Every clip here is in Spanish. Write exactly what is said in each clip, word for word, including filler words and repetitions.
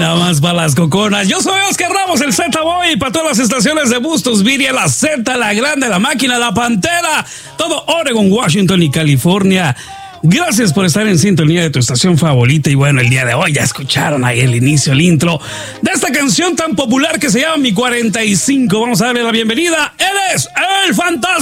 nada más para las coconas. Yo soy Oscar Ramos, el Z-Boy, y para todas las estaciones de Bustos, Viria, la Z, la Grande, la Máquina, la Pantera, todo Oregon, Washington y California. Gracias por estar en sintonía de tu estación favorita. Y bueno, el día de hoy ya escucharon ahí el inicio, el intro de esta canción tan popular que se llama Mi cuarenta y cinco. Vamos a darle la bienvenida. Él es el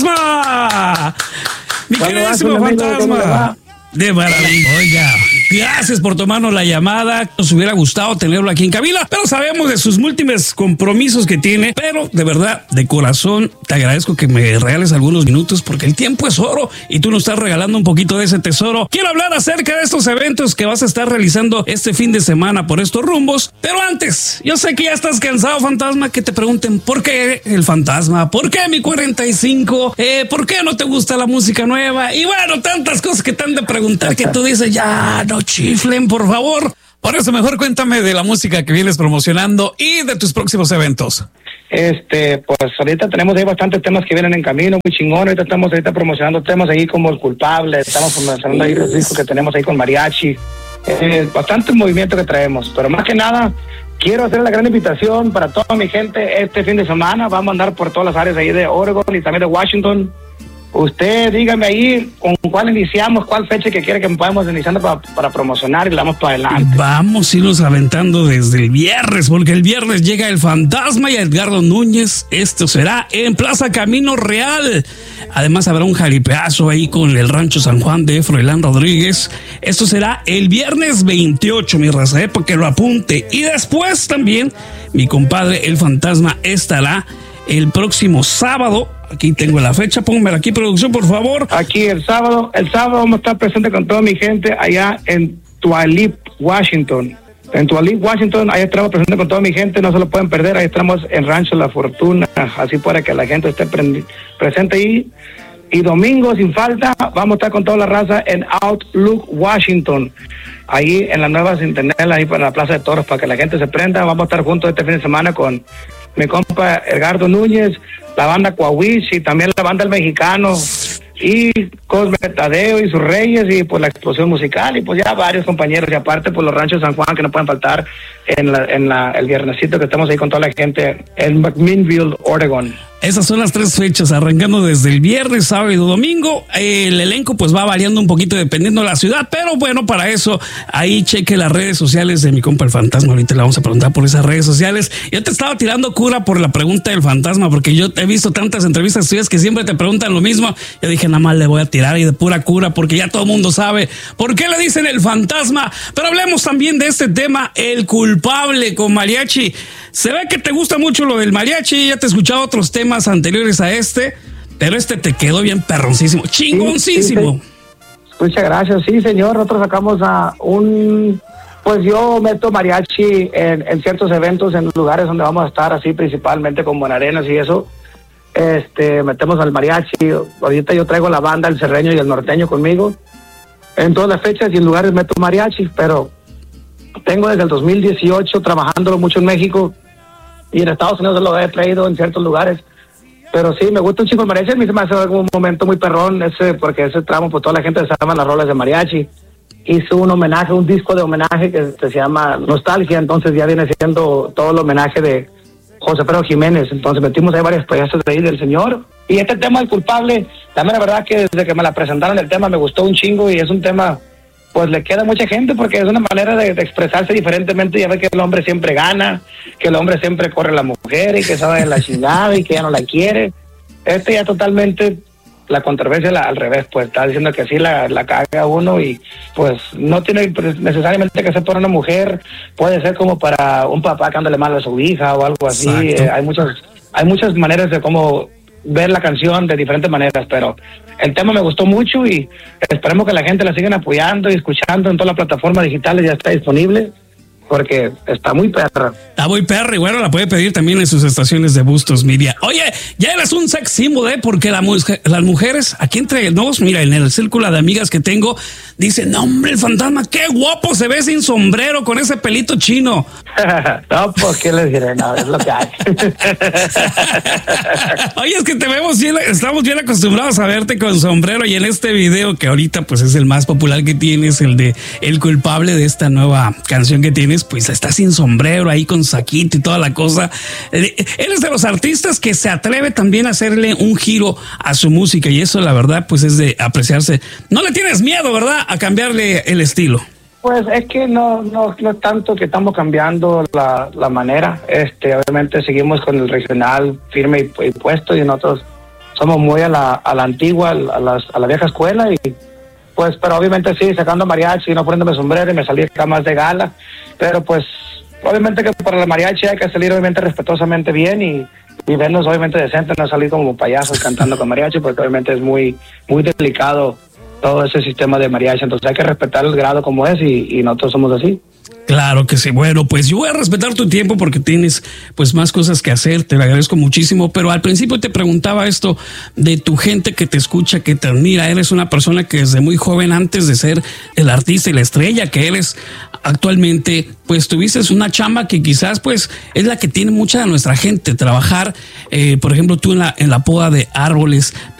Fantasma. Mi queridísimo Fantasma. De maravilla. Oiga, gracias por tomarnos la llamada. Nos hubiera gustado tenerlo aquí en cabina, pero sabemos de sus múltiples compromisos que tiene. Pero de verdad, de corazón, te agradezco que me regales algunos minutos porque el tiempo es oro y tú nos estás regalando un poquito de ese tesoro. Quiero hablar acerca de estos eventos que vas a estar realizando este fin de semana por estos rumbos. Pero antes, yo sé que ya estás cansado, Fantasma, que te pregunten ¿por qué el Fantasma? ¿Por qué mi cuarenta y cinco? Eh, ¿Por qué no te gusta la música nueva? Y bueno, tantas cosas que te han de preguntar. Preguntar que tú dices, ya no chiflen, por favor. Por eso mejor cuéntame de la música que vienes promocionando y de tus próximos eventos. Este, pues ahorita tenemos ahí bastantes temas que vienen en camino, muy chingón. Ahorita estamos ahorita promocionando temas ahí como El Culpable, estamos promocionando ahí los discos que tenemos ahí con mariachi. Eh, bastante movimiento que traemos, pero más que nada quiero hacer la gran invitación para toda mi gente este fin de semana. Vamos a andar por todas las áreas ahí de Oregon y también de Washington. Usted dígame ahí con cuál iniciamos, cuál fecha que quiere que podamos iniciando para, para promocionar y le damos para adelante. Vamos a irnos aventando desde el viernes, porque el viernes llega el Fantasma y Edgardo Núñez. Esto será en Plaza Camino Real. Además habrá un jaripeazo ahí con el Rancho San Juan de Froilán Rodríguez. Esto será el viernes veintiocho, mi raza, eh, para que lo apunte. Y después también mi compadre el Fantasma estará el próximo sábado. Aquí tengo la fecha, pónganmela aquí, producción, por favor. Aquí el sábado, el sábado vamos a estar presentes con toda mi gente allá en Tualip, Washington. En Tualip, Washington, ahí estamos presentes con toda mi gente, no se lo pueden perder, ahí estamos en Rancho La Fortuna, así para que la gente esté prendi- presente ahí. Y domingo, sin falta, vamos a estar con toda la raza en Outlook, Washington. Ahí en la nueva Centennial, ahí para la Plaza de Toros, para que la gente se prenda. Vamos a estar juntos este fin de semana con mi compa Edgardo Núñez, la banda Coahuich y también la banda El Mexicano y Cosme Tadeo y sus Reyes y pues la explosión musical y pues ya varios compañeros y aparte pues los ranchos San Juan que no pueden faltar en la, en la el viernesito que estamos ahí con toda la gente en McMinnville, Oregon. Esas son las tres fechas, arrancando desde el viernes, sábado y domingo. El elenco pues va variando un poquito dependiendo de la ciudad, pero bueno, para eso ahí cheque las redes sociales de mi compa el Fantasma. Ahorita le vamos a preguntar por esas redes sociales. Yo te estaba tirando cura por la pregunta del Fantasma, porque yo he visto tantas entrevistas tuyas que siempre te preguntan lo mismo. Yo dije, nada más le voy a tirar y de pura cura, porque ya todo el mundo sabe por qué le dicen el Fantasma. Pero hablemos también de este tema, El Culpable con mariachi. Se ve que te gusta mucho lo del mariachi, ya te he escuchado otros temas anteriores a este, pero este te quedó bien perroncísimo, chingoncísimo. Sí, sí, muchas gracias, sí señor, nosotros sacamos a un, pues yo meto mariachi en, en ciertos eventos, en lugares donde vamos a estar, así principalmente con Buenarenas y eso, este, metemos al mariachi. Ahorita yo traigo la banda, el Cerreño y el Norteño conmigo, en todas las fechas y en lugares meto mariachi, pero tengo desde el dos mil dieciocho trabajándolo mucho en México y en Estados Unidos lo he traído en ciertos lugares. Pero sí, me gusta un chico el mariachi, a mí se me hace un momento muy perrón ese, porque ese tramo, pues toda la gente se llama las rolas de mariachi. Hizo un homenaje, un disco de homenaje que se llama Nostalgia, entonces ya viene siendo todo el homenaje de José Pedro Jiménez, entonces metimos ahí varias piezas de ahí del señor. Y este tema del Culpable, también la verdad que desde que me la presentaron el tema me gustó un chingo y es un tema, pues le queda a mucha gente porque es una manera de, de expresarse diferentemente. Ya ve que el hombre siempre gana, que el hombre siempre corre a la mujer y que sabe de la chingada y que ya no la quiere. Este ya totalmente la controversia la, al revés, pues está diciendo que sí la, la caga uno y pues no tiene necesariamente que ser por una mujer, puede ser como para un papá que ándale mal a su hija o algo así. Eh, hay muchas, hay muchas maneras de cómo ver la canción de diferentes maneras, pero el tema me gustó mucho y esperemos que la gente la sigan apoyando y escuchando en todas las plataformas digitales, ya está disponible porque está muy perra. Está muy perra y bueno, la puede pedir también en sus estaciones de Bustos Media. Oye, ya eres un sex symbol, ¿eh? Porque la, las mujeres, aquí entre nos, mira, en el círculo de amigas que tengo, dicen, no hombre, el Fantasma, qué guapo se ve sin sombrero, con ese pelito chino. No, pues qué les diré, no, es lo que hay. Oye, es que te vemos bien, estamos bien acostumbrados a verte con sombrero, y en este video que ahorita pues es el más popular que tienes, el de El Culpable, de esta nueva canción que tienes, pues está sin sombrero ahí con saquito y toda la cosa. Él es de los artistas que se atreve también a hacerle un giro a su música, y eso la verdad pues es de apreciarse. No le tienes miedo, ¿verdad?, a cambiarle el estilo. Pues es que no, no, no es tanto que estamos cambiando la, la manera. Este, obviamente seguimos con el regional firme y, y puesto, y nosotros somos muy a la, a la antigua, a, las, a la vieja escuela, y pues, pero obviamente sí, sacando mariachi, no poniéndome sombrero, y me salí acá más de gala, pero pues obviamente que para el mariachi hay que salir obviamente respetuosamente bien, y, y vernos obviamente decente, no salir como payasos cantando con mariachi, porque obviamente es muy, muy delicado todo ese sistema de mariachi, entonces hay que respetar el grado como es, y, y nosotros somos así. Claro que sí. Bueno, pues yo voy a respetar tu tiempo porque tienes pues más cosas que hacer, te lo agradezco muchísimo, pero al principio te preguntaba esto de tu gente que te escucha, que te admira. Eres una persona que desde muy joven, antes de ser el artista y la estrella que eres actualmente, pues tuviste una chamba que quizás pues es la que tiene mucha de nuestra gente, trabajar, eh, por ejemplo, tú en la, en la poda de árboles,